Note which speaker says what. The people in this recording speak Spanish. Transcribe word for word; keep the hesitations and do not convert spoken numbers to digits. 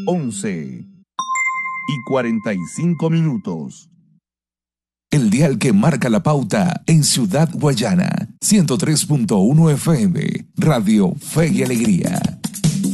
Speaker 1: once y cuarenta y cinco minutos.
Speaker 2: El dial que marca la pauta en Ciudad Guayana, ciento tres punto uno F M, Radio Fe y Alegría.